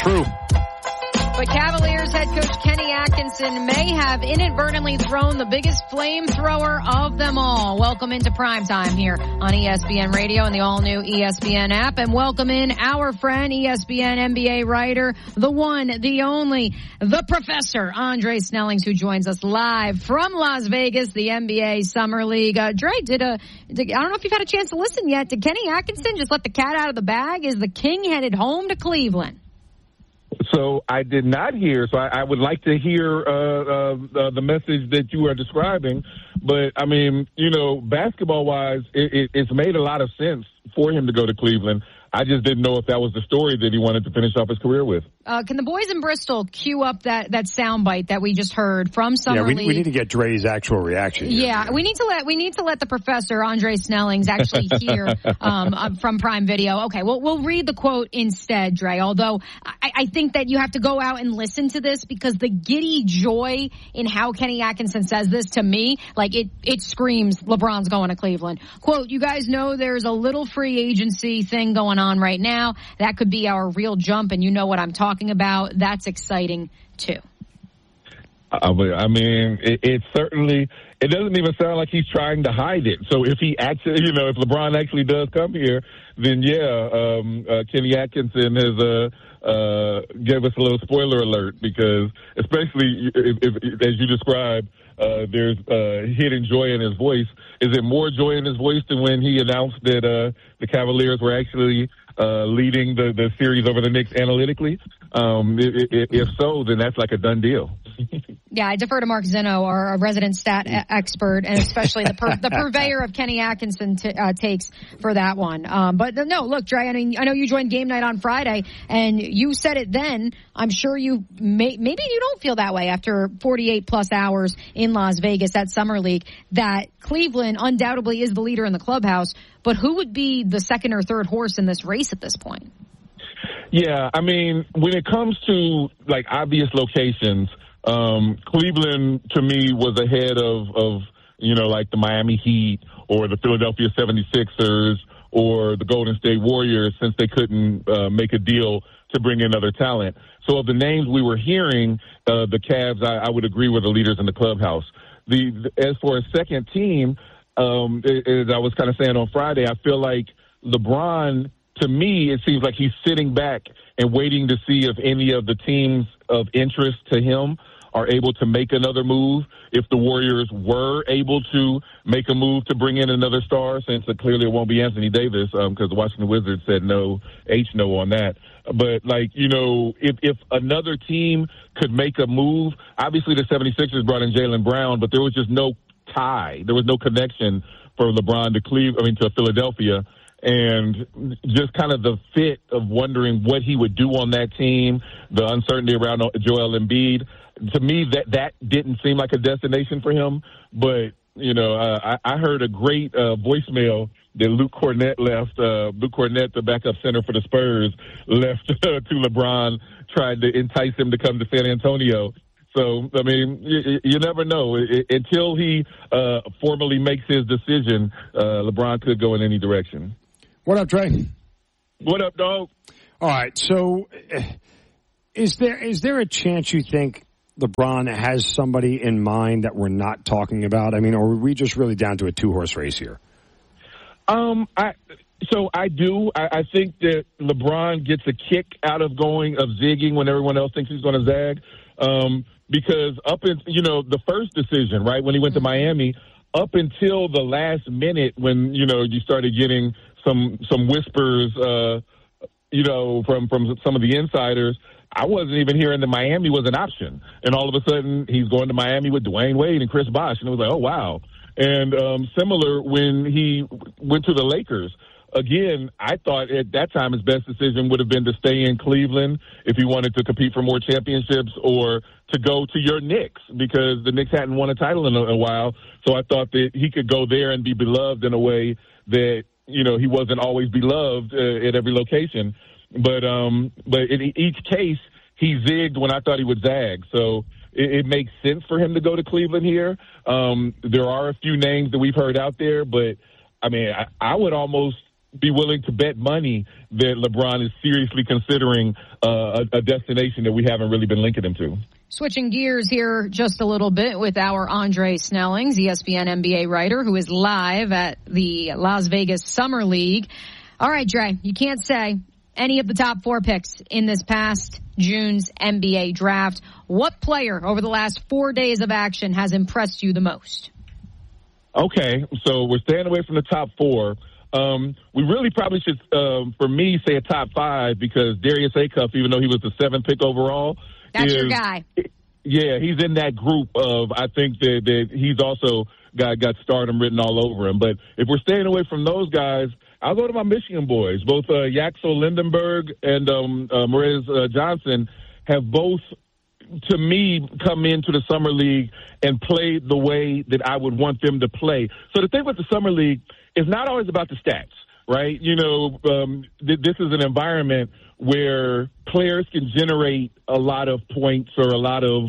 True. But Cavaliers head coach Kenny Atkinson may have inadvertently thrown the biggest flamethrower of them all. Welcome into primetime here on ESPN Radio and the all-new ESPN app. And welcome in our friend, ESPN NBA writer, the one, the only, the Professor, Andre Snellings, who joins us live from Las Vegas, the NBA Summer League. Dre, I don't know if you've had a chance to listen yet. Did Kenny Atkinson just let the cat out of the bag? Is the King headed home to Cleveland? So I did not hear. So I would like to hear the message that you are describing. But, I mean, you know, basketball-wise, it's made a lot of sense for him to go to Cleveland. I just didn't know if that was the story that he wanted to finish off his career with. Can the boys in Bristol cue up that soundbite that we just heard from Summer League? We need to get Dre's actual reaction here. Yeah, we need to let the Professor, Andre Snellings, actually hear from Prime Video. Okay, we'll read the quote instead, Dre, although I think that you have to go out and listen to this because the giddy joy in how Kenny Atkinson says this, to me, like it screams LeBron's going to Cleveland. Quote, you guys know there's a little free agency thing going on right now. That could be our real jump, and you know what I'm talking about. That's exciting, too. I mean, it certainly, it doesn't even sound like he's trying to hide it. So if he actually, you know, if LeBron actually does come here, then Kenny Atkinson has gave us a little spoiler alert because especially if as you described, there's hidden joy in his voice. Is it more joy in his voice than when he announced that the Cavaliers were actually leading the series over the Knicks analytically? If so, then that's like a done deal. Yeah, I defer to Mark Zinno, our resident stat expert, and especially the purveyor of Kenny Atkinson takes for that one. But no, look, Dre, I mean, I know you joined Game Night on Friday, and you said it then. I'm sure you maybe you don't feel that way after 48 plus hours in Las Vegas at Summer League, that Cleveland undoubtedly is the leader in the clubhouse. But who would be the second or third horse in this race at this point? Yeah, I mean, when it comes to like obvious locations, Cleveland to me was ahead of you know, like the Miami Heat or the Philadelphia 76ers or the Golden State Warriors, since they couldn't make a deal to bring in other talent. So of the names we were hearing, the Cavs, I would agree, were the leaders in the clubhouse. As for a second team, as I was kind of saying on Friday, I feel like LeBron, to me, it seems like he's sitting back and waiting to see if any of the teams of interest to him are able to make another move. If the Warriors were able to make a move to bring in another star, since clearly it won't be Anthony Davis, because the Washington Wizards said no on that. But, like, you know, if another team could make a move, obviously the 76ers brought in Jaylen Brown, but there was just no tie. There was no connection for LeBron to Philadelphia. And just kind of the fit of wondering what he would do on that team, the uncertainty around Joel Embiid. To me, that didn't seem like a destination for him. But, you know, I heard a great voicemail that Luke Cornett left. Luke Cornett, the backup center for the Spurs, left to LeBron, tried to entice him to come to San Antonio. So, I mean, you never know. Until he formally makes his decision, LeBron could go in any direction. What up, Dre? What up, dog? All right, so is there a chance you think LeBron has somebody in mind that we're not talking about? I mean, or are we just really down to a two-horse race here? I do. I think that LeBron gets a kick out of zigging when everyone else thinks he's going to zag. Because the first decision, right, when he went to Miami, up until the last minute when, you know, you started getting some whispers, from some of the insiders, I wasn't even hearing that Miami was an option. And all of a sudden, he's going to Miami with Dwayne Wade and Chris Bosh. And it was like, oh, wow. And similar when he went to the Lakers. Again, I thought at that time his best decision would have been to stay in Cleveland if he wanted to compete for more championships, or to go to your Knicks, because the Knicks hadn't won a title in a while. So I thought that he could go there and be beloved in a way that, you know, he wasn't always beloved at every location. But in each case, he zigged when I thought he would zag. So it makes sense for him to go to Cleveland here. There are a few names that we've heard out there, but I mean, I would almost be willing to bet money that LeBron is seriously considering a destination that we haven't really been linking him to. Switching gears here just a little bit with our Andre Snellings, ESPN NBA writer, who is live at the Las Vegas Summer League. All right, Dre, you can't say any of the top 4 picks in this past June's NBA draft. What player over the last 4 days of action has impressed you the most? Okay, so we're staying away from the top 4. We really probably should, for me, say a top 5 because Darius Acuff, even though he was the 7th pick overall, that's your guy. Yeah, he's in that group of, I think that he's also got stardom written all over him. But if we're staying away from those guys, I'll go to my Michigan boys. Both Yaxel Lindenberg and Morez Johnson have both, to me, come into the Summer League and played the way that I would want them to play. So the thing with the Summer League is not always about the stats, right? You know, this is an environment where players can generate a lot of points or a lot of,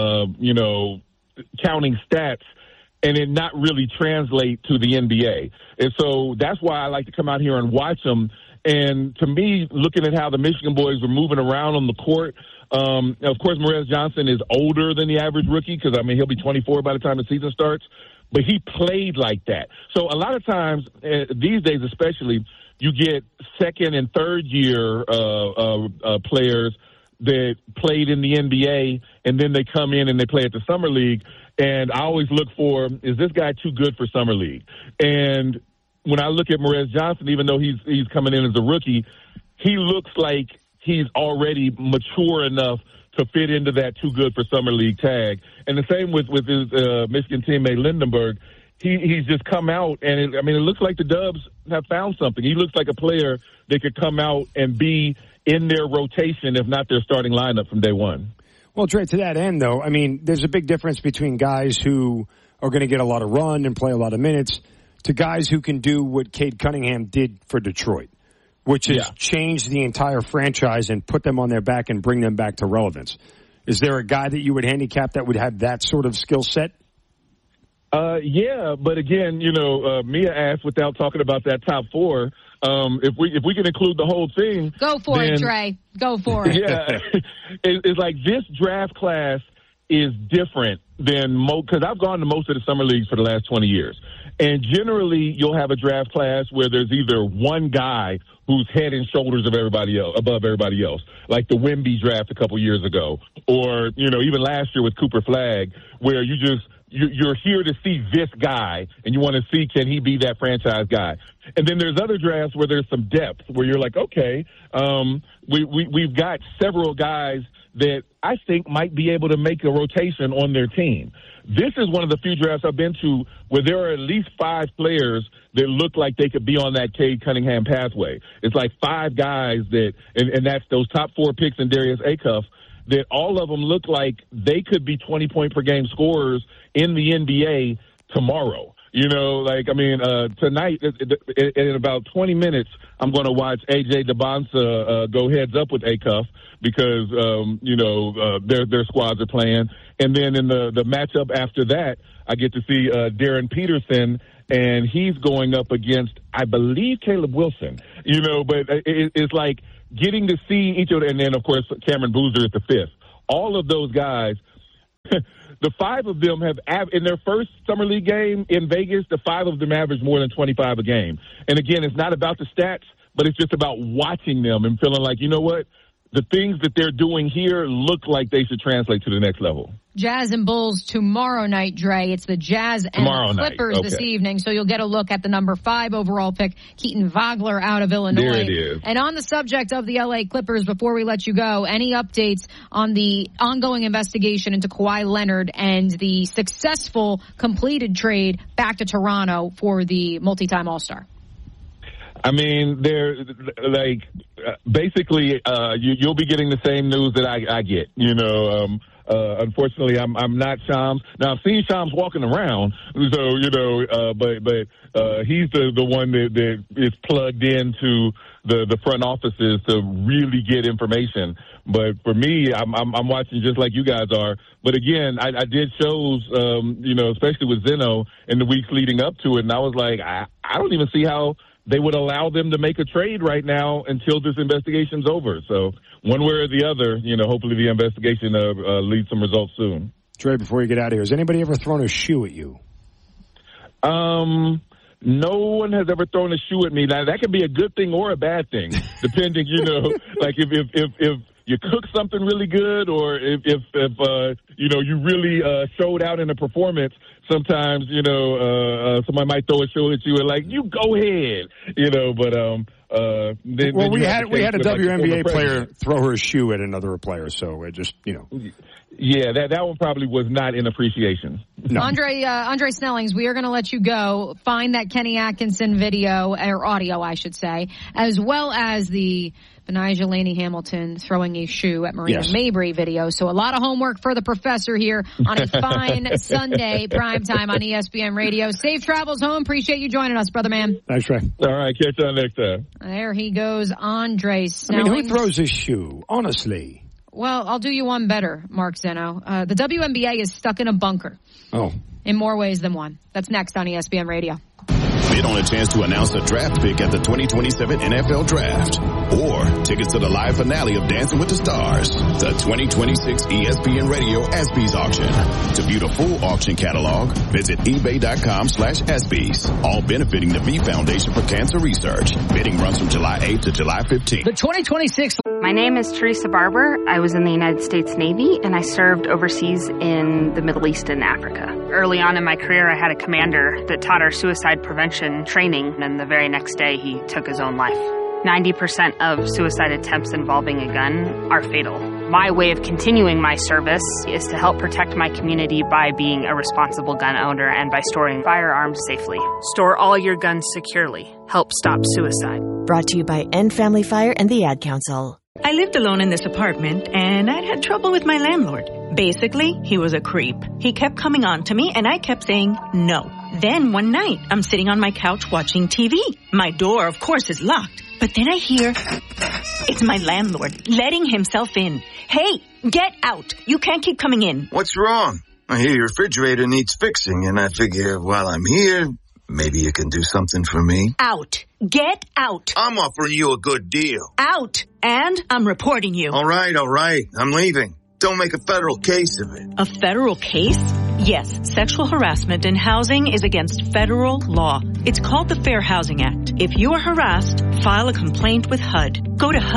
counting stats and it not really translate to the NBA. And so that's why I like to come out here and watch them. And to me, looking at how the Michigan boys were moving around on the court, of course, Morez Johnson is older than the average rookie because, he'll be 24 by the time the season starts. But he played like that. So a lot of times, these days especially, you get second and third year players that played in the NBA, and then they come in and they play at the Summer League. And I always look for, is this guy too good for Summer League? And when I look at Morez Johnson, even though he's coming in as a rookie, he looks like he's already mature enough to fit into that too good for Summer League tag. And the same with his Michigan teammate Lindenberg. He's just come out, and it looks like the Dubs have found something. He looks like a player that could come out and be in their rotation, if not their starting lineup from day one. Well, Dre, to that end, though, there's a big difference between guys who are going to get a lot of run and play a lot of minutes to guys who can do what Cade Cunningham did for Detroit, which is change the entire franchise and put them on their back and bring them back to relevance. Is there a guy that you would handicap that would have that sort of skill set? Yeah, but again, Mia asked without talking about that top 4. If we can include the whole thing, go for it, Dre. Go for it. Yeah, it's like this draft class is different than because I've gone to most of the summer leagues for the last 20 years, and generally you'll have a draft class where there's either one guy who's head and shoulders of everybody else, above everybody else, like the Wemby draft a couple years ago, or even last year with Cooper Flagg, where you're here to see this guy, and you want to see, can he be that franchise guy? And then there's other drafts where there's some depth, where you're like, okay, we've got several guys that I think might be able to make a rotation on their team. This is one of the few drafts I've been to where there are at least 5 players that look like they could be on that Cade Cunningham pathway. It's like 5 guys that, and that's those top 4 picks in Darius Acuff, that all of them look like they could be 20-point-per-game scorers in the NBA tomorrow. Tonight, in about 20 minutes, I'm going to watch A.J. Debonsa go heads up with Acuff because, their squads are playing. And then in the matchup after that, I get to see Darren Peterson, and he's going up against, I believe, Caleb Wilson. But it's like getting to see each of them, and then, of course, Cameron Boozer at the 5th. All of those guys, the 5 of them have, in their first Summer League game in Vegas, the 5 of them averaged more than 25 a game. And again, it's not about the stats, but it's just about watching them and feeling like, you know what? The things that they're doing here look like they should translate to the next level. Jazz and Bulls tomorrow night, Dre. It's the Jazz and the Clippers this evening, so you'll get a look at the number 5 overall pick, Keaton Vogler out of Illinois. There it is. And on the subject of the LA Clippers, before we let you go, any updates on the ongoing investigation into Kawhi Leonard and the successful completed trade back to Toronto for the multi-time All-Star? They're like basically you'll be getting the same news that I get. Unfortunately, I'm not Shams. Now I've seen Shams walking around, so but he's the one that is plugged into the front offices to really get information. But for me, I'm watching just like you guys are. But again, I did shows, especially with Zeno in the weeks leading up to it, and I was like, I don't even see how they would allow them to make a trade right now until this investigation's over. So one way or the other, hopefully the investigation leads some results soon. Dre, before you get out of here, has anybody ever thrown a shoe at you? No one has ever thrown a shoe at me. Now, that could be a good thing or a bad thing, depending, like if you cook something really good, or if you really showed out in a performance. Sometimes somebody might throw a shoe at you and like, you go ahead, But then we had a WNBA player throw her shoe at another player, so it just Yeah, that one probably was not in appreciation. No. Andre Snellings, we are going to let you go. Find that Kenny Atkinson video, or audio, I should say, as well as the Benijah Laney Hamilton throwing a shoe at Marina Mabry video. So a lot of homework for the professor here on a fine Sunday primetime on ESPN Radio. Safe travels home. Appreciate you joining us, brother man. Thanks, Ray. All right, catch you next time. There he goes, Andre Snellings. I mean, who throws his shoe, honestly? Well, I'll do you one better, Mark Zeno. The WNBA is stuck in a bunker. Oh. In more ways than one. That's next on ESPN Radio. Bid on a chance to announce a draft pick at the 2027 NFL Draft, or tickets to the live finale of Dancing with the Stars, the 2026 ESPN Radio ESPYs auction. To view the full auction catalog, visit ebay.com/ESPYs. All benefiting the V Foundation for Cancer Research. Bidding runs from July 8th to July 15th. The 2026. My name is Teresa Barber. I was in the United States Navy, and I served overseas in the Middle East and Africa. Early on in my career, I had a commander that taught our suicide prevention training, and the very next day he took his own life. 90% of suicide attempts involving a gun are fatal. My way of continuing my service is to help protect my community by being a responsible gun owner and by storing firearms safely. Store all your guns securely. Help stop suicide. Brought to you by End Family Fire and the Ad Council. I lived alone in this apartment, and I'd had trouble with my landlord. Basically, he was a creep. He kept coming on to me, and I kept saying no. Then one night, I'm sitting on my couch watching TV. My door, of course, is locked. But then I hear it's my landlord letting himself in. Hey, get out. You can't keep coming in. What's wrong? I hear your refrigerator needs fixing, and I figure while I'm here, maybe you can do something for me. Out. Get out. I'm offering you a good deal. Out. And I'm reporting you. All right. I'm leaving. Don't make a federal case of it. A federal case? Yes, sexual harassment in housing is against federal law. It's called the Fair Housing Act. If you are harassed, file a complaint with HUD. Go to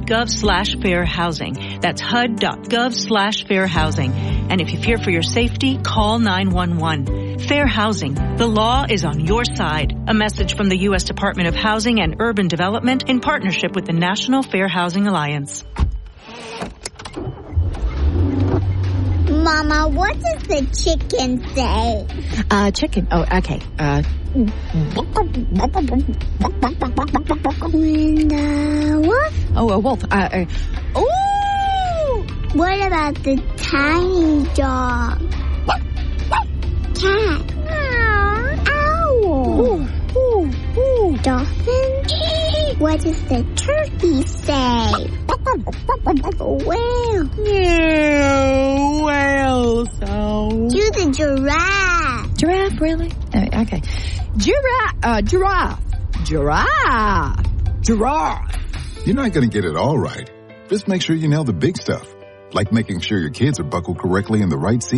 HUD.gov/fairhousing. That's HUD.gov/fairhousing. And if you fear for your safety, call 911. Fair housing. The law is on your side. A message from the U.S. Department of Housing and Urban Development in partnership with the National Fair Housing Alliance. Mama, what does the chicken say? Chicken. Oh, okay. Wolf? Oh, a wolf. Ooh! What about the tiny dog? Cat. Owl. Ooh. Dolphin? What does the turkey say? Whale. Yeah, whale sound. Do the giraffe. Giraffe, really? Okay. Giraffe. You're not going to get it all right. Just make sure you nail the big stuff, like making sure your kids are buckled correctly in the right seat